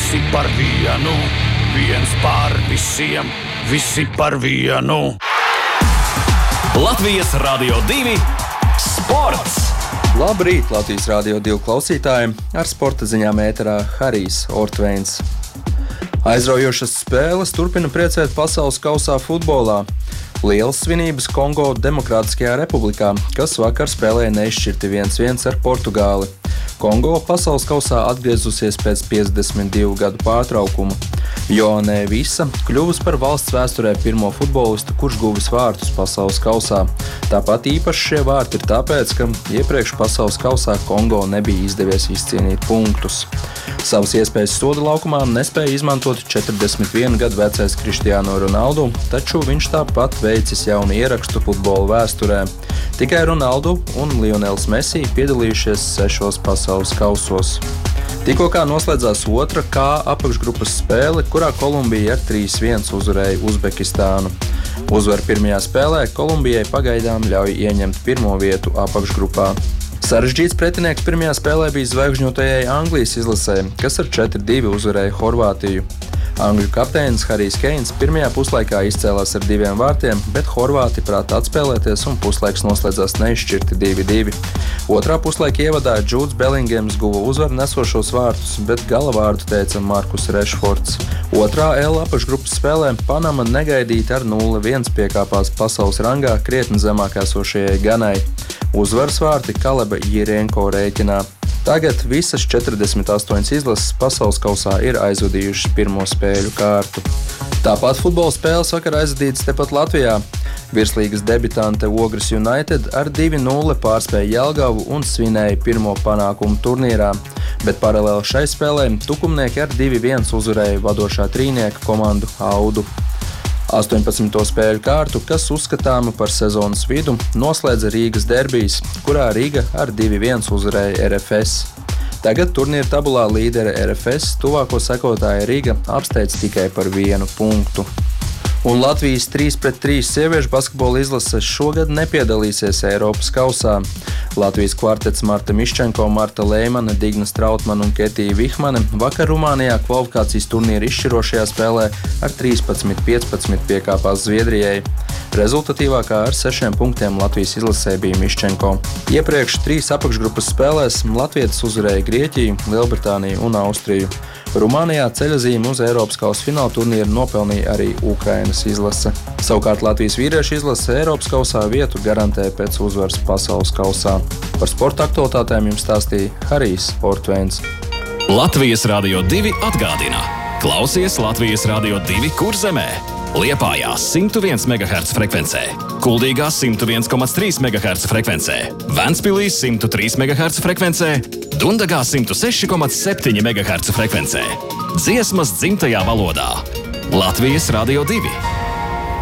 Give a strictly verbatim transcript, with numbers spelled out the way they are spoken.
visi par vienu, viens pār visiem, visi par vienu. Latvijas Radio divi sports! Labrīt, Latvijas Radio divi klausītājiem! Ar sporta ziņām ēterā Harijs Ortveins. Aizraujošas spēles turpina priecēt pasaules kausā futbolā. Lielas svinības Kongo Demokrātiskajā republikā, kas vakar spēlēja neizšķirti viens viens ar Portugāli. Kongo pasaules kausā atgriezusies pēc piecdesmit divu gadu pārtraukuma. Joanē Visa kļuvusi par valsts vēsturē pirmo futbolistu, kurš guvis vārtus pasaules kausā. Tāpat īpaši šie vārti ir tāpēc, ka iepriekš pasaules kausā Kongo nebija izdevies izcīnīt punktus. Savas iespējas soda laukumā nespēja izmantot četrdesmit viena gadu vecais Cristiano Ronaldo, taču viņš tāpat veicis jaunu ierakstu futbola vēsturē. Tikai Ronaldo un Lionels Messi piedalījušies sešos pasaules kausos. Tikko kā noslēdzās otra K apakšgrupas spēle, kurā Kolumbija ar trīs viens uzvarēja Uzbekistānu. Uzvaru pirmajā spēlē Kolumbijai pagaidām ļauj ieņemt pirmo vietu apakšgrupā. Sarežģīts pretinieks pirmajā spēlē bija zvaigžņotajai Anglijas izlasē, kas ar četri divi uzvarēja Horvātiju. Angļu kapteinis Harijs Keins pirmajā puslaikā izcēlās ar diviem vārtiem, bet horvāti prāta atspēlēties un puslaiks noslēdzās neizšķirti divi divi. Otrā puslaika ievadā Džūds Belingams guva uzvaru nesošos vārtus, bet gala vārdu teica Markus Rešfords. Otrā L apakšgrupas spēlē Panama negaidīti ar nulle viens piekāpās pasaules rangā krietni zemāk esošajai Ganai. Uzvaras vārti Kaleba Jirenko rēķinā. Tagad visas četrdesmit astoņas izlases pasaules kausā ir aizvadījušas pirmo spēļu kārtu. Tāpat futbola spēles vakar aizvadītas tepat Latvijā. Virslīgas debitante Ogres United ar divi nulle pārspēja Jelgavu un svinēja pirmo panākumu turnīrā, bet paralēli šai spēlē tukumnieki ar divi viens uzvarēja vadošā trīnieka komandu Audu. astoņpadsmito spēļu kārtu, kas uzskatāma par sezonas vidu, noslēdza Rīgas derbijs, kurā Riga ar divi viens uzvarēja R F S. Tagad turnīra tabulā līdere R F S, tuvāko sekotāja Riga apsteidz tikai par vienu punktu. Un Latvijas trīs pret trīs sieviešu basketbola izlase šogad nepiedalīsies Eiropas kausā. Latvijas kvartets Marta Miščenko, Marta Leimane, Digna Strautmane un Ketija Vihmane vakar Rumānijā kvalifikācijas turnīra izšķirošajā spēlē ar trīspadsmit piecpadsmit piekāpās Zviedrijai. Rezultatīvākā ar sešiem punktiem Latvijas izlasē bija Miščenko. Iepriekš trīs apakšgrupas spēlēs latvietis uzvarēja Grieķiju, Lielbritāniju un Austriju. Rumānijā ceļazīmi uz Eiropas kausa fināla turnīru nopelnīja arī Ukrainas izlase. Savukārt Latvijas vīriešu izlase Eiropas kausā vietu garantē pēc uzvaras pasaules kausā. Par sporta aktualitātēm jums stāstīja Harijs Ortveins. Latvijas Radio divi atgādina. Klausies Latvijas Radio divi Kurzemē, Liepājā simts viens megaherca frekvencē, Kuldīgā simts viens komats trīs megaherca frekvencē, Ventspilī simts trīs megaherca frekvencē, Dundagā simts seši komats septiņi megaherca frekvencē. Dziesmas dzimtajā valodā. Latvijas Radio divi.